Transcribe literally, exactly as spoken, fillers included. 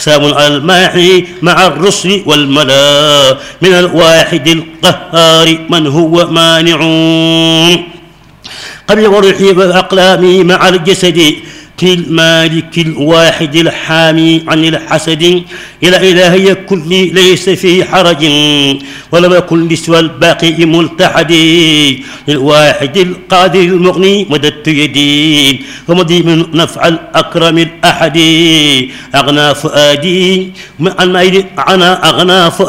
سلام على الماحي مع الرسل والملا من الواحد القهار من هو مانع قبل وروحي وأقلامي مع الجسد في المالك الواحد الحامي عن الحسد إلى إلهي كل ليس في حرج ولم يكن سوى الباقي ملتحد للواحد القادر المغني مددت يدي ومضي من نفع الأكرم الأحد أغنى فؤادي عن أغنى فؤادي